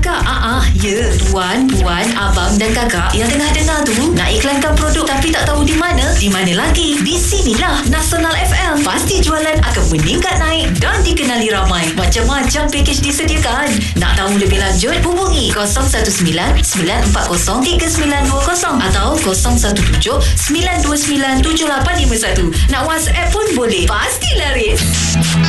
kakak. Ya. Tuan, puan, abang dan kakak yang tengah dengar tu nak iklankan produk tapi tak tahu di mana? Di mana lagi? Di sinilah, Nasional FM. Pasti jualan akan meningkat naik dan dikenali ramai. Macam-macam pakej disediakan. Nak tahu lebih lanjut? Hubungi 019-940-3920 atau 017-929-7851. Nak WhatsApp pun boleh. Pasti laris.